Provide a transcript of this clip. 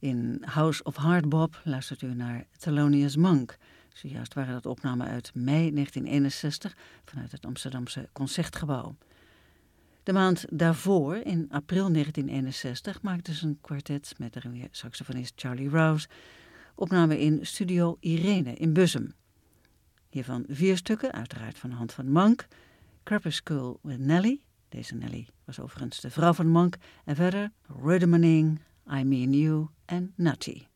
In House of Hardbop luistert u naar Thelonious Monk. Zojuist waren dat opnamen uit mei 1961 vanuit het Amsterdamse Concertgebouw. De maand daarvoor, in april 1961, maakte ze een kwartet met daarin weer saxofonist Charlie Rouse opname in Studio Irene in Bussum. Hiervan 4 stukken, uiteraard van de hand van Monk. Crepuscule with Nelly. Deze Nelly was overigens de vrouw van Monk. En verder Rhythmaning, I Mean You en Nutty.